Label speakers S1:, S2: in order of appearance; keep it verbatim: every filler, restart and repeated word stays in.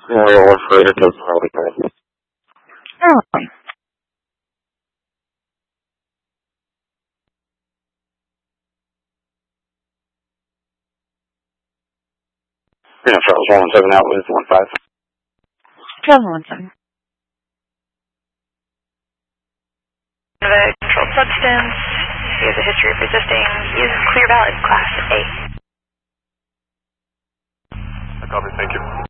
S1: Memorial one freighter doesn't really go.
S2: Oh.
S1: Yeah, Charles one one seven out with one five.
S2: Charles one one seven.
S3: The controlled substance. He has a history of resisting. He is clear valid, class A.
S1: I copy, thank you.